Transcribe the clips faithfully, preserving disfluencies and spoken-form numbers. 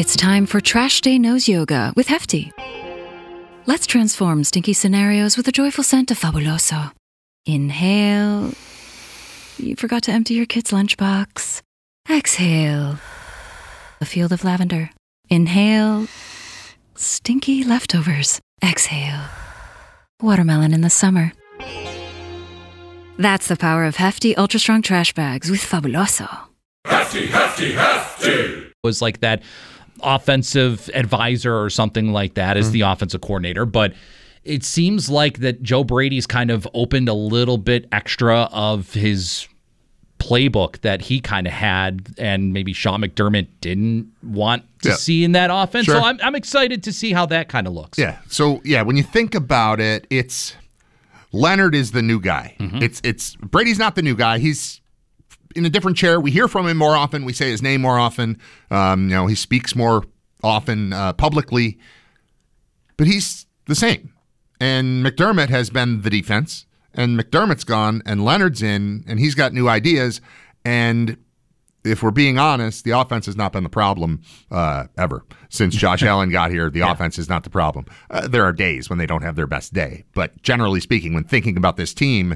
It's time for Trash Day Nose Yoga with Hefty. Let's transform stinky scenarios with a joyful scent of Fabuloso. Inhale. You forgot to empty your kid's lunchbox. Exhale. A field of lavender. Inhale. Stinky leftovers. Exhale. Watermelon in the summer. That's the power of Hefty Ultra Strong Trash Bags with Fabuloso. Hefty, Hefty, Hefty! Was like that offensive advisor or something like that as mm. the offensive coordinator. But it seems like that Joe Brady's kind of opened a little bit extra of his playbook that he kind of had, and maybe Sean McDermott didn't want to yeah. see in that offense. Sure. So I'm, I'm excited to see how that kind of looks. Yeah. So, yeah, when you think about it, it's Leonard is the new guy. Mm-hmm. It's it's Brady's not the new guy. He's in a different chair. We hear from him more often. We say his name more often. Um, you know, he speaks more often uh, publicly, but he's the same. And McDermott has been the defense, and McDermott's gone, and Leonard's in, and he's got new ideas. And if we're being honest, the offense has not been the problem uh, ever. Since Josh Allen got here, the yeah. offense is not the problem. Uh, there are days when they don't have their best day. But generally speaking, when thinking about this team,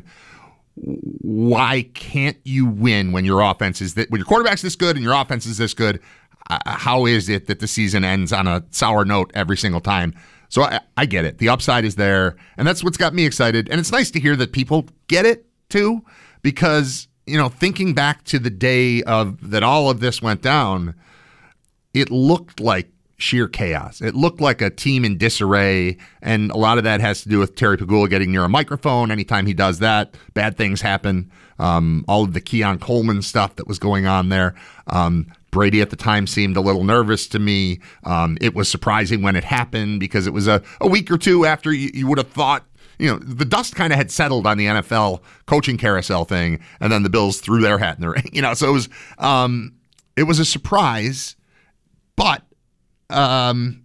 why can't you win when your offense is that when your quarterback's this good and your offense is this good? Uh, how is it that the season ends on a sour note every single time? So I, I get it. The upside is there, and that's what's got me excited. And it's nice to hear that people get it too, because you know, thinking back to the day of that all of this went down, it looked like sheer chaos. It looked like a team in disarray, and a lot of that has to do with Terry Pegula getting near a microphone. Anytime he does that, bad things happen. Um, all of the Keon Coleman stuff that was going on there. Um, Brady at the time seemed a little nervous to me. Um, it was surprising when it happened because it was a, a week or two after you, you would have thought, you know, the dust kind of had settled on the N F L coaching carousel thing, and then the Bills threw their hat in the ring. You know, so it was um, it was a surprise, but Um,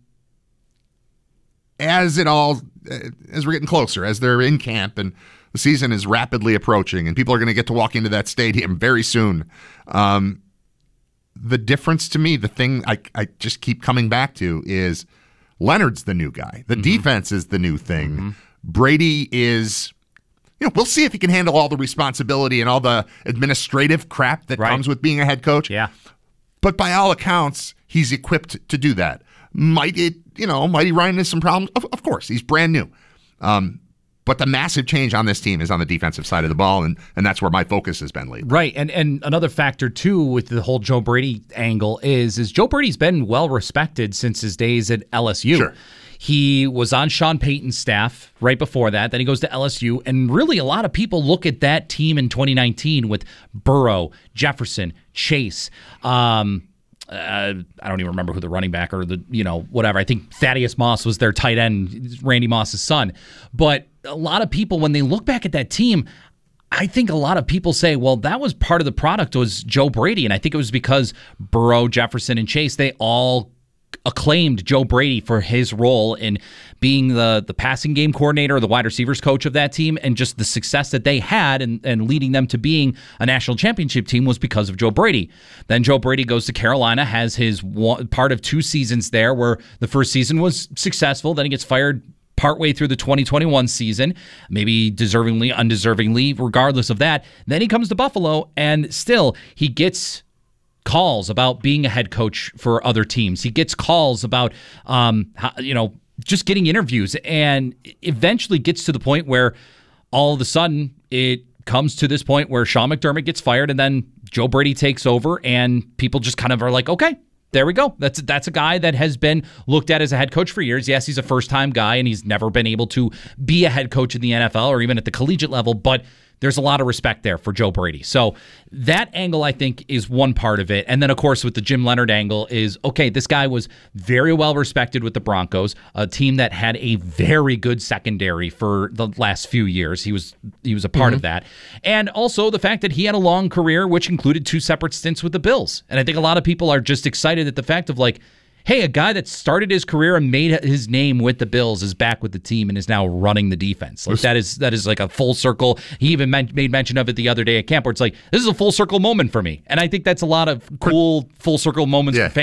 as it all, as we're getting closer, as they're in camp and the season is rapidly approaching and people are going to get to walk into that stadium very soon, um, the difference to me, the thing I, I just keep coming back to is Leonard's the new guy. The mm-hmm. defense is the new thing. Mm-hmm. Brady is, you know, we'll see if he can handle all the responsibility and all the administrative crap that right. comes with being a head coach. Yeah. But by all accounts, he's equipped to do that. Might it, you know, might he run into some problems? Of, of course, he's brand new. Um, but the massive change on this team is on the defensive side of the ball, and, and that's where my focus has been lately. Right, and and another factor, too, with the whole Joe Brady angle is, is Joe Brady's been well-respected since his days at L S U. Sure. He was on Sean Payton's staff right before that. Then he goes to L S U. And really, a lot of people look at that team in twenty nineteen with Burrow, Jefferson, Chase. Um, uh, I don't even remember who the running back or the, you know, whatever. I think Thaddeus Moss was their tight end, Randy Moss's son. But a lot of people, when they look back at that team, I think a lot of people say, well, that was part of the product was Joe Brady. And I think it was because Burrow, Jefferson, and Chase, they all acclaimed Joe Brady for his role in being the the passing game coordinator, the wide receivers coach of that team, and just the success that they had and, and leading them to being a national championship team was because of Joe Brady. Then Joe Brady goes to Carolina, has his one, part of two seasons there where the first season was successful, then he gets fired partway through the twenty twenty-one season, maybe deservingly, undeservingly, regardless of that. Then he comes to Buffalo, and still he gets calls about being a head coach for other teams. He gets calls about, um, how, you know, just getting interviews, and eventually gets to the point where all of a sudden it comes to this point where Sean McDermott gets fired, and then Joe Brady takes over, and people just kind of are like, okay, there we go. That's that's a guy that has been looked at as a head coach for years. Yes, he's a first-time guy, and he's never been able to be a head coach in the N F L or even at the collegiate level, but there's a lot of respect there for Joe Brady. So that angle, I think, is one part of it. And then, of course, with the Jim Leonhard angle is, okay, this guy was very well respected with the Broncos, a team that had a very good secondary for the last few years. He was he was a part mm-hmm. of that. And also the fact that he had a long career, which included two separate stints with the Bills. And I think a lot of people are just excited at the fact of, like, hey, a guy that started his career and made his name with the Bills is back with the team and is now running the defense. Like that is that is like a full circle. He even made mention of it the other day at camp where it's like, this is a full circle moment for me. And I think that's a lot of cool full circle moments yeah. for fans.